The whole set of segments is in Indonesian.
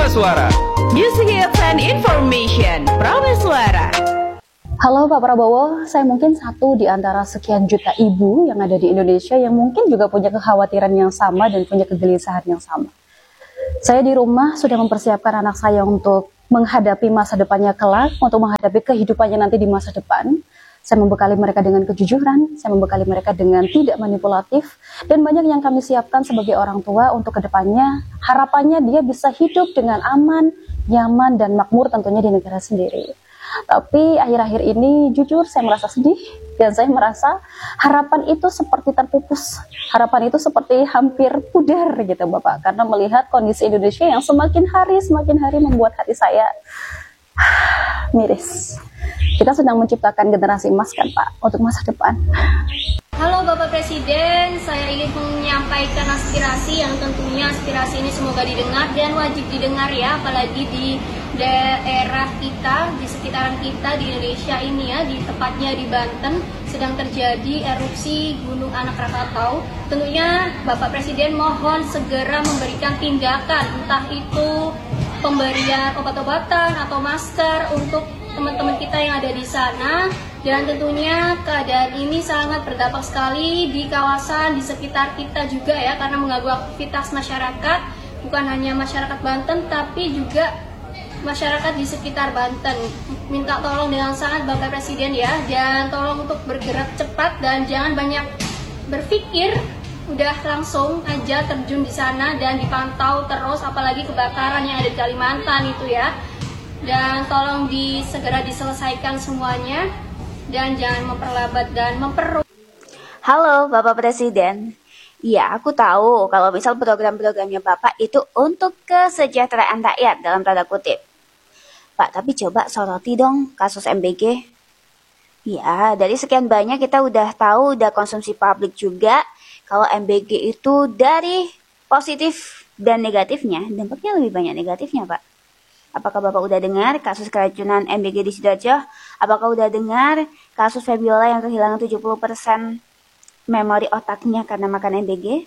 Suara. Music and Information, Suara. Halo Pak Prabowo, saya mungkin satu di antara sekian juta ibu yang ada di Indonesia yang mungkin juga punya kekhawatiran yang sama dan punya kegelisahan yang sama. Saya di rumah sudah mempersiapkan anak saya untuk menghadapi masa depannya kelak, untuk menghadapi kehidupannya nanti di masa depan. Saya membekali mereka dengan kejujuran, saya membekali mereka dengan tidak manipulatif, dan banyak yang kami siapkan sebagai orang tua untuk kedepannya, harapannya dia bisa hidup dengan aman, nyaman, dan makmur tentunya di negara sendiri. Tapi akhir-akhir ini jujur saya merasa sedih, dan saya merasa harapan itu seperti terpupus, harapan itu seperti hampir pudar gitu Bapak, karena melihat kondisi Indonesia yang semakin hari membuat hati saya miris. Kita sedang menciptakan generasi emas kan Pak, untuk masa depan. Halo Bapak Presiden, saya ingin menyampaikan aspirasi yang tentunya aspirasi ini semoga didengar dan wajib didengar ya, apalagi di daerah kita, di sekitaran kita di Indonesia ini ya, di tepatnya di Banten sedang terjadi erupsi Gunung Anak Rakatau. Tentunya Bapak Presiden mohon segera memberikan tindakan, entah itu pemberian obat-obatan atau masker untuk teman-teman kita yang ada di sana, dan tentunya keadaan ini sangat berdampak sekali di kawasan di sekitar kita juga ya, karena mengganggu aktivitas masyarakat, bukan hanya masyarakat Banten tapi juga masyarakat di sekitar Banten. Minta tolong dengan sangat Bapak Presiden ya, dan tolong untuk bergerak cepat dan jangan banyak berpikir, udah langsung aja terjun di sana dan dipantau terus, apalagi kebakaran yang ada di Kalimantan itu ya. Dan tolong segera diselesaikan semuanya dan jangan memperlambat dan memperumit. Halo Bapak Presiden. Ya, aku tahu kalau misal program-programnya Bapak itu untuk kesejahteraan rakyat dalam tanda kutip. Pak, tapi coba soroti dong kasus MBG. Ya, dari sekian banyak kita udah tahu, udah konsumsi publik juga, kalau MBG itu dari positif dan negatifnya, dampaknya lebih banyak negatifnya Pak. Apakah Bapak udah dengar kasus keracunan MBG di Sidoarjo? Apakah udah dengar kasus Febiola yang kehilangan 70% memori otaknya karena makan MBG?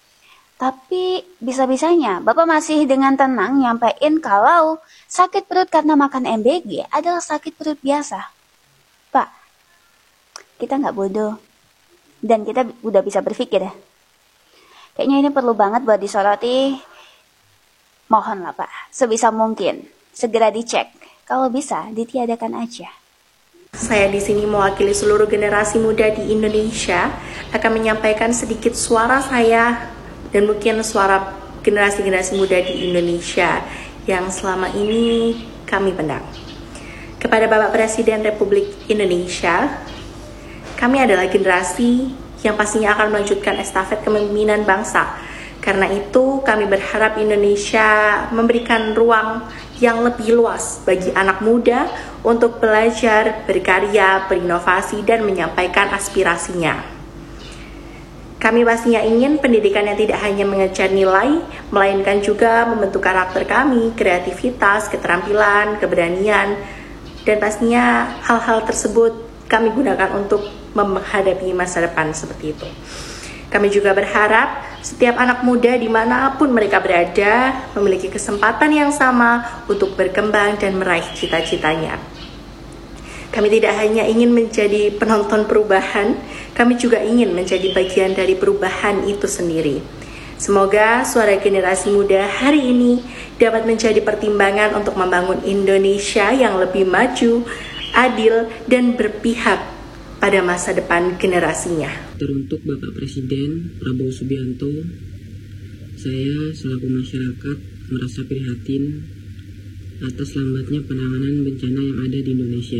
Tapi bisa-bisanya Bapak masih dengan tenang nyampein kalau sakit perut karena makan MBG adalah sakit perut biasa. Pak, kita nggak bodoh. Dan kita udah bisa berpikir ya. Kayaknya ini perlu banget buat disoroti. Mohonlah Pak, sebisa mungkin segera dicek. Kalau bisa, ditiadakan aja. Saya di sini mewakili seluruh generasi muda di Indonesia, akan menyampaikan sedikit suara saya dan mungkin suara generasi-generasi muda di Indonesia yang selama ini kami pendam. Kepada Bapak Presiden Republik Indonesia, kami adalah generasi yang pastinya akan melanjutkan estafet kepemimpinan bangsa. Karena itu kami berharap Indonesia memberikan ruang yang lebih luas bagi anak muda untuk belajar, berkarya, berinovasi, dan menyampaikan aspirasinya. Kami pastinya ingin pendidikan yang tidak hanya mengejar nilai, melainkan juga membentuk karakter kami, kreativitas, keterampilan, keberanian, dan pastinya hal-hal tersebut kami gunakan untuk menghadapi masa depan seperti itu. Kami juga berharap setiap anak muda dimanapun mereka berada memiliki kesempatan yang sama untuk berkembang dan meraih cita-citanya. Kami tidak hanya ingin menjadi penonton perubahan, kami juga ingin menjadi bagian dari perubahan itu sendiri. Semoga suara generasi muda hari ini dapat menjadi pertimbangan untuk membangun Indonesia yang lebih maju, adil, dan berpihak pada masa depan generasinya. Teruntuk Bapak Presiden Prabowo Subianto, saya selaku masyarakat merasa prihatin atas lambatnya penanganan bencana yang ada di Indonesia.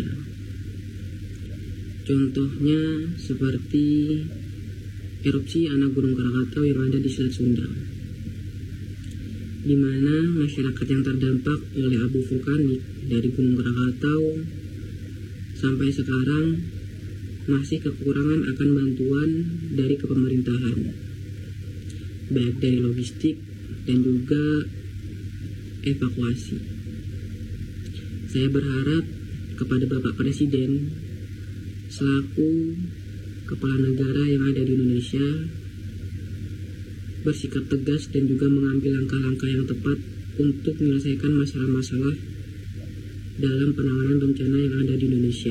Contohnya seperti erupsi anak Gunung Krakatau yang ada di Selat Sunda, di mana masyarakat yang terdampak oleh abu vulkanik dari Gunung Krakatau sampai sekarang masih kekurangan akan bantuan dari kepemerintahan, baik dari logistik dan juga evakuasi. Saya berharap kepada Bapak Presiden selaku kepala negara yang ada di Indonesia bersikap tegas dan juga mengambil langkah-langkah yang tepat untuk menyelesaikan masalah-masalah dalam penanganan bencana yang ada di Indonesia.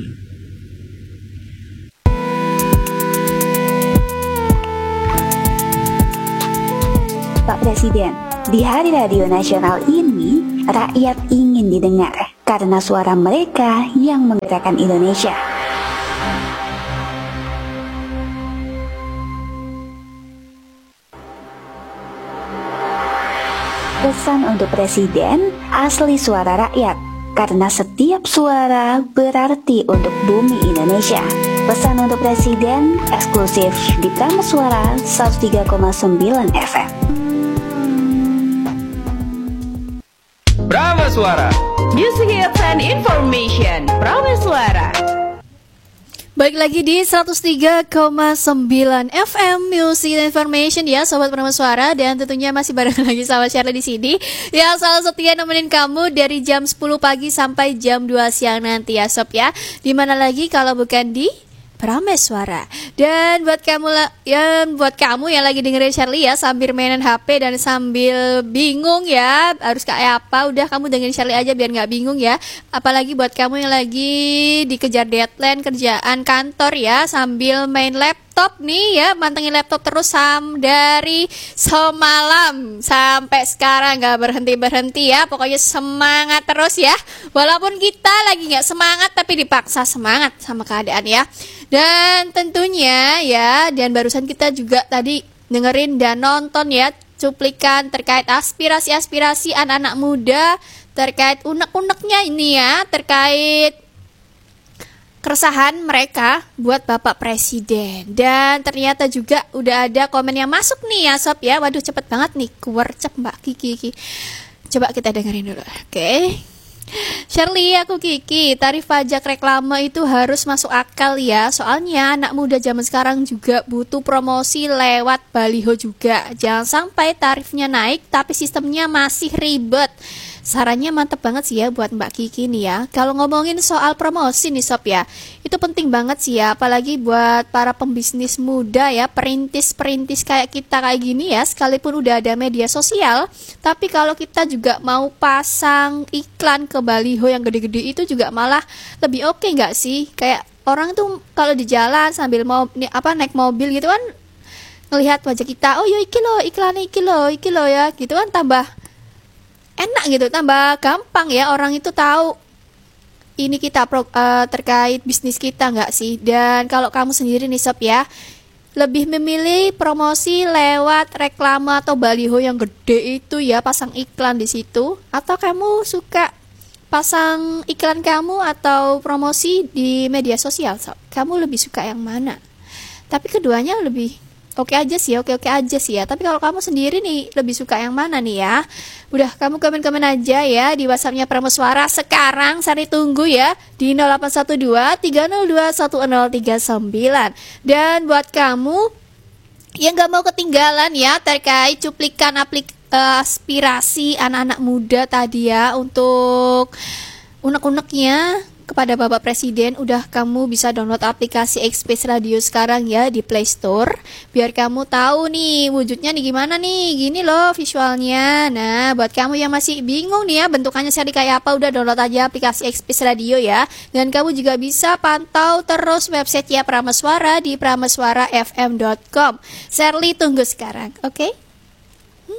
Pak Presiden, di Hari Radio Nasional ini, rakyat ingin didengar karena suara mereka yang menggerakkan Indonesia. Pesan untuk Presiden, asli suara rakyat, karena setiap suara berarti untuk bumi Indonesia. Pesan untuk Presiden, eksklusif di Prama Suara 103,9 FM. Prama Suara, Music and Information, Prameswara. Baik lagi di 103,9 FM Music Information ya Sobat Prameswara, dan tentunya masih bareng lagi sama Shirley di sini yang selalu setia nemenin kamu dari jam 10 pagi sampai jam 2 siang nanti ya Sob ya. Dimana lagi kalau bukan di Prameswara. Dan buat kamu yang lagi dengerin Shirley ya sambil mainan HP dan sambil bingung ya harus kayak apa, udah kamu dengerin Shirley aja biar nggak bingung ya. Apalagi buat kamu yang lagi dikejar deadline kerjaan kantor ya sambil main laptop nih ya, mantengin laptop terus dari semalam sampai sekarang nggak berhenti ya. Pokoknya semangat terus ya, walaupun kita lagi nggak semangat tapi dipaksa semangat sama keadaan ya. Dan tentunya ya, dan barusan kita juga tadi dengerin dan nonton ya cuplikan terkait aspirasi anak-anak muda, terkait unek-uneknya ini ya, terkait keresahan mereka buat Bapak Presiden. Dan ternyata juga udah ada komen yang masuk nih ya Sob ya. Waduh cepet banget nih, kuwercep Mbak Kiki. Coba kita dengerin dulu. Oke. Shirley, aku Kiki. Tarif pajak reklame itu harus masuk akal ya. Soalnya anak muda zaman sekarang juga butuh promosi lewat baliho juga. Jangan sampai tarifnya naik tapi sistemnya masih ribet. Sarannya mantep banget sih ya buat Mbak Kiki nih ya. Kalau ngomongin soal promosi nih Sob ya, itu penting banget sih ya, apalagi buat para pembisnis muda ya, perintis kayak kita kayak gini ya. Sekalipun udah ada media sosial, tapi kalau kita juga mau pasang iklan ke baliho yang gede-gede itu juga malah lebih oke nggak sih? Kayak orang tuh kalau di jalan sambil naik mobil gitu kan ngelihat wajah kita, oh yo iki lo iklan iki lo ya, gitu kan tambah enak gitu, tambah gampang ya orang itu tahu ini kita terkait bisnis kita nggak sih. Dan kalau kamu sendiri nih Sob ya, lebih memilih promosi lewat reklame atau baliho yang gede itu ya, pasang iklan di situ, atau kamu suka pasang iklan kamu atau promosi di media sosial Sob? Kamu lebih suka yang mana? Tapi keduanya lebih oke aja sih ya. Tapi kalau kamu sendiri nih lebih suka yang mana nih ya? Udah kamu komen-komen aja ya di WhatsApp-nya Prameswara sekarang. Sari tunggu ya di 0812 302 1039. Dan buat kamu yang gak mau ketinggalan ya terkait cuplikan aspirasi anak-anak muda tadi ya untuk unek-uneknya kepada Bapak Presiden, udah kamu bisa download aplikasi Express Radio sekarang ya di Play Store, biar kamu tahu nih wujudnya nih gimana nih, gini loh visualnya. Nah buat kamu yang masih bingung nih ya bentukannya seri kayak apa, udah download aja aplikasi Express Radio ya. Dan kamu juga bisa pantau terus website ya Prameswara di prameswarafm.com. Shirley tunggu sekarang, oke?